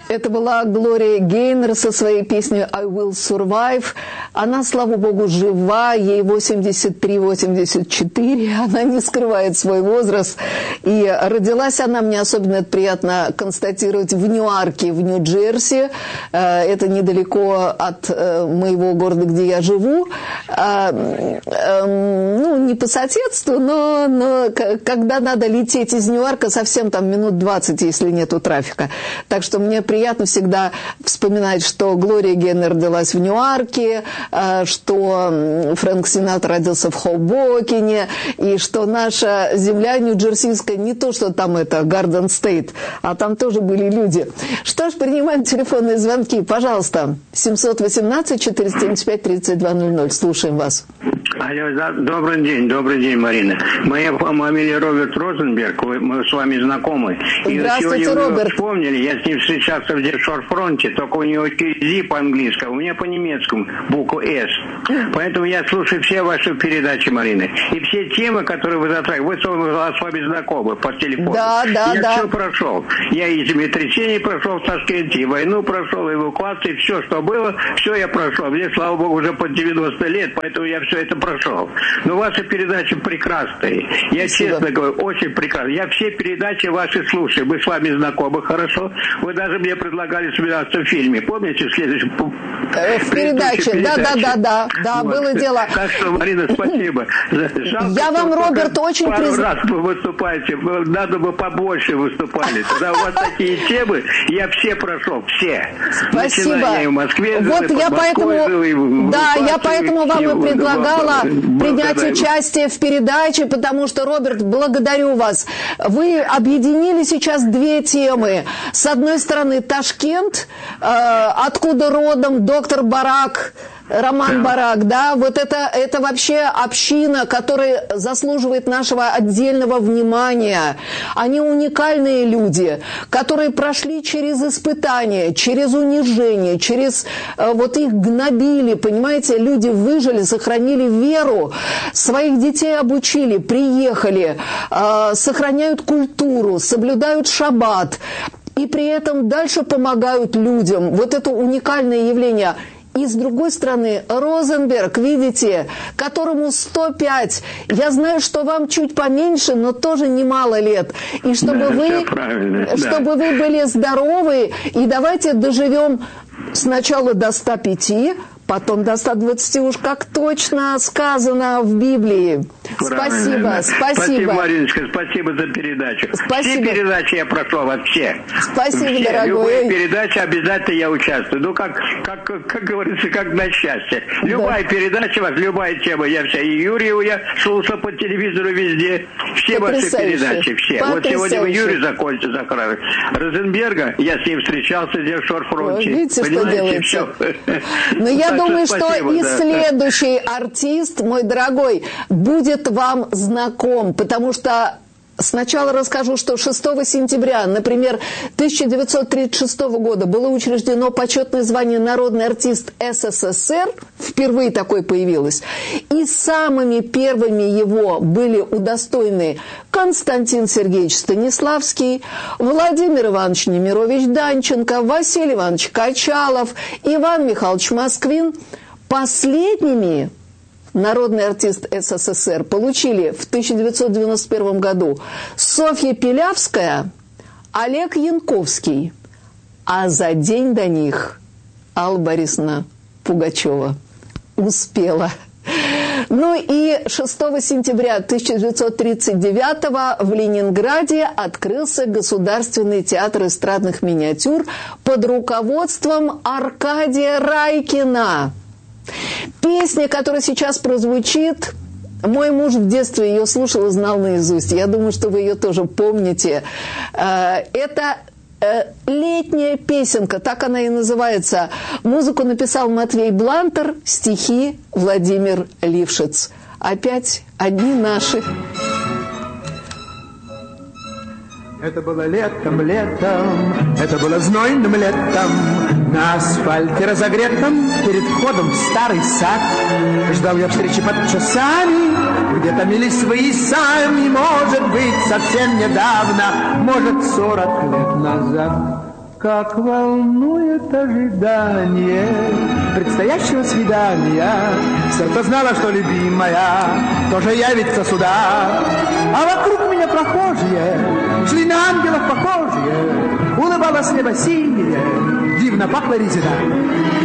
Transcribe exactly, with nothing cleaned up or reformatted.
Это была Глория Гейнер со своей песней «I Will Survive». Она, слава богу, жива, ей восемьдесят три - восемьдесят четыре, она не скрывает свой возраст. И родилась она, мне особенно это приятно констатировать, в Ньюарке, в Нью-Джерси. Это недалеко от моего города, где я живу. Ну, не по соседству, но, но когда надо лететь из Ньюарка, совсем там минут двадцать, если нету трафика. Так что мне приятно всегда вспоминать, что Глория Гейнер родилась в Ньюарке, что Фрэнк Синатра родился в Хоубокене, и что наша земля нью-джерсийская не то, что там это Гарден Стейт, а там тоже были люди. Что ж, принимаем телефонные звонки. Пожалуйста, семьсот восемнадцать четыреста семьдесят пять тридцать два ноль ноль. Слушаем вас. Алло, да, добрый день, добрый день, Марина. Моя фамилия Роберт Розенберг, мы с вами знакомы. И здравствуйте, сегодня Роберт. Вы вспомнили, я с ним встречался в Дершор-фронте, только у него «Зи» по-английски, а у меня по-немецкому букву «С». Поэтому я слушаю все ваши передачи, Марина. И все темы, которые вы затрагиваете, вы с вами знакомы по телефону. Да, да, я да. все прошел. Я и землетрясение прошел в Ташкенте, и войну прошел, и эвакуацию, все, что было, все я прошел. Мне, слава богу, уже под девяносто лет, поэтому я все это прошел. Но ваши передачи прекрасные. Я Спасибо. честно говорю, очень прекрасные. Я все передачи ваши слушаю. Мы с вами знакомы хорошо. Вы даже мне предлагали сниматься в фильме. Помните, в следующем... В передаче. Да, да, да, да. Да, вот. Было дело. Так что, Марина, спасибо. Жалко, я вам, Роберт, очень пару приз... раз вы выступаете. Надо бы побольше выступали. Тогда у вас такие темы. Я все прошел. Все. Спасибо. Начиная я в Москве. Вот я поэтому... Жил, и в... Да, я поэтому вам и предлагала принять благодарю. участие в передаче, потому что, Роберт, благодарю вас. Вы объединили сейчас две темы. С одной стороны, Ташкент, э, откуда родом доктор Барак, Роман Барак, да, вот это, это вообще община, которая заслуживает нашего отдельного внимания. Они уникальные люди, которые прошли через испытания, через унижение, через э, вот их гнобили, понимаете, люди выжили, сохранили веру, своих детей обучили, приехали, э, сохраняют культуру, соблюдают шаббат и при этом дальше помогают людям. Вот это уникальное явление. И с другой стороны, Розенберг, видите, которому сто пять. Я знаю, что вам чуть поменьше, но тоже немало лет. И чтобы, да, вы, чтобы да. вы были здоровы, и давайте доживем сначала до ста пяти, потом до ста двадцати, уж как точно сказано в Библии. Спасибо, да. спасибо. Спасибо, Мариночка, спасибо за передачу. Спасибо. Все передачи я прошел, вот все. Спасибо, все. дорогой. Любые передачи обязательно я участвую. Ну, как, как, как говорится, как на счастье. Любая да. передача, вас, любая тема, я вся. И Юрию я слушал по телевизору везде. Все ваши передачи, все. Вот сегодня вы Юрий закончите, Захаров. Розенберга, я с ним встречался в Дершор-фронте. Видите, что делается. Но я думаю, что спасибо, и да, следующий да. артист, мой дорогой, будет вам знаком, потому что сначала расскажу, что шестого сентября, например, тысяча девятьсот тридцать шестого года было учреждено почетное звание «Народный артист СССР», впервые такое появилось, и самыми первыми его были удостоены Константин Сергеевич Станиславский, Владимир Иванович Немирович Данченко, Василий Иванович Качалов, Иван Михайлович Москвин. Последними народный артист СССР получили в тысяча девятьсот девяносто первом году Софья Пилявская, Олег Янковский, а за день до них Алла Борисовна Пугачева успела. Ну и шестого сентября тысяча девятьсот тридцать девятого в Ленинграде открылся Государственный театр эстрадных миниатюр под руководством Аркадия Райкина. Песня, которая сейчас прозвучит, мой муж в детстве ее слушал и знал наизусть. Я думаю, что вы ее тоже помните. Это летняя песенка, так она и называется. Музыку написал Матвей Блантер, стихи Владимир Лившиц. Опять одни наши. Это было летом, летом, это было знойным летом, на асфальте разогретом, перед входом в старый сад. Ждал я встречи под часами, где томились вы и сами, может быть, совсем недавно, может, сорок лет назад. как волнует ожидание предстоящего свидания. Сердце знало, что любимая тоже явится сюда, а вокруг меня прохожие шли на ангелов похожие, улыбалось небо синее, дивно пахло резина.